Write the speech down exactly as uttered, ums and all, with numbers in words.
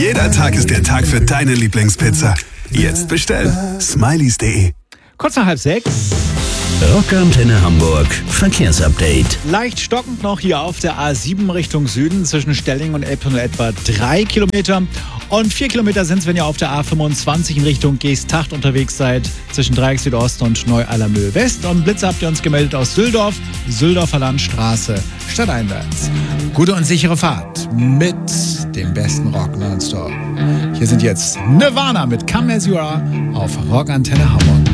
Jeder Tag ist der Tag für deine Lieblingspizza. Jetzt bestellen. Smileys punkt de. Kurz nach halb sechs. Rockantenne Hamburg Verkehrsupdate. Leicht stockend noch hier auf der A sieben Richtung Süden zwischen Stelling und Elbtunnel etwa drei Kilometer. Und vier Kilometer sind es, wenn ihr auf der A fünfundzwanzig in Richtung Geesthacht unterwegs seid, zwischen Dreieck Südost und Neu-Allermöhl West. Und Blitze habt ihr uns gemeldet aus Süldorf, Süldorfer Landstraße, stadteinwärts. Gute und sichere Fahrt mit dem besten Rock nonstop. Hier sind jetzt Nirvana mit Come As You Are auf Rockantenne Hamburg.